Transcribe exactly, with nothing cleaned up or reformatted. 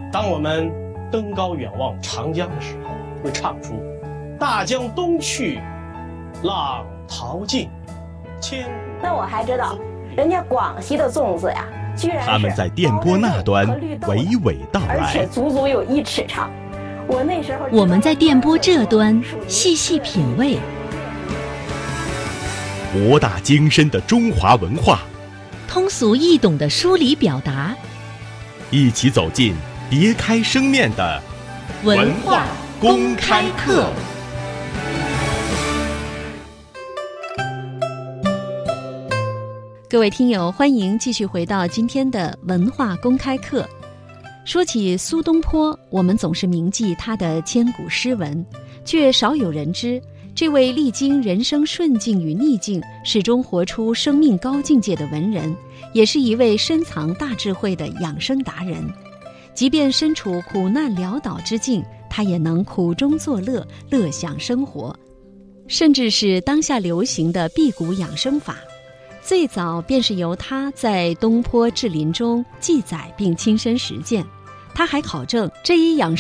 当我们登高远望长江的时候，会唱出大江东去，浪淘尽，千古。 那我还知道，人家广西的粽子呀，居然是他们在电波那端娓娓道来， 而且足足有一尺长。我那时候， 我们在电波这端细细品味， 博大精深的中华文化， 通俗易懂的梳理表达， 一起走进别开生面的文化公开课。各位听友，欢迎继续回到今天的文化公开课。说起苏东坡，我们总是铭记他的千古诗文，却少有人知，这位历经人生顺境与逆境，始终活出生命高境界的文人，也是一位深藏大智慧的养生达人。即便身处苦难潦倒之境，他也能苦中作乐，乐享生活，甚至是当下流行的辟谷养生法。最早便是由他在《东坡志林》中记载并亲身实践。他还考证这一养生